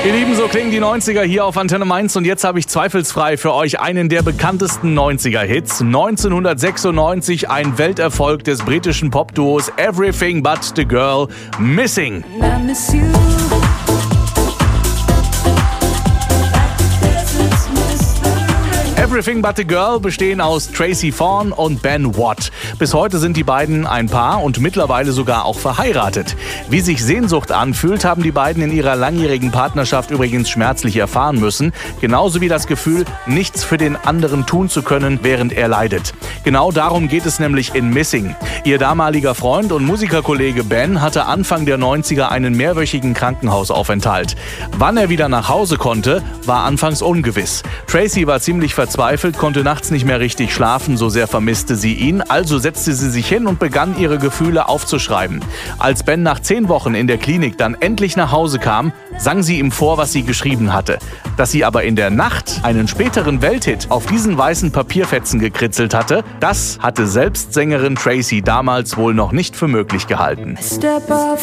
Ihr Lieben, so klingen die 90er hier auf Antenne Mainz und jetzt habe ich zweifelsfrei für euch einen der bekanntesten 90er-Hits. 1996 ein Welterfolg des britischen Popduos Everything But The Girl, Missing. Everything But The Girl bestehen aus Tracy Thorn und Ben Watt. Bis heute sind die beiden ein Paar und mittlerweile sogar auch verheiratet. Wie sich Sehnsucht anfühlt, haben die beiden in ihrer langjährigen Partnerschaft übrigens schmerzlich erfahren müssen. Genauso wie das Gefühl, nichts für den anderen tun zu können, während er leidet. Genau darum geht es nämlich in Missing. Ihr damaliger Freund und Musikerkollege Ben hatte Anfang der 90er einen mehrwöchigen Krankenhausaufenthalt. Wann er wieder nach Hause konnte, war anfangs ungewiss. Tracy war ziemlich verzweifelt, konnte nachts nicht mehr richtig schlafen, so sehr vermisste sie ihn. Also setzte sie sich hin und begann, ihre Gefühle aufzuschreiben. Als Ben nach 10 Wochen in der Klinik dann endlich nach Hause kam, sang sie ihm vor, was sie geschrieben hatte. Dass sie aber in der Nacht einen späteren Welthit auf diesen weißen Papierfetzen gekritzelt hatte, das hatte selbst Sängerin Tracy damals wohl noch nicht für möglich gehalten. Step off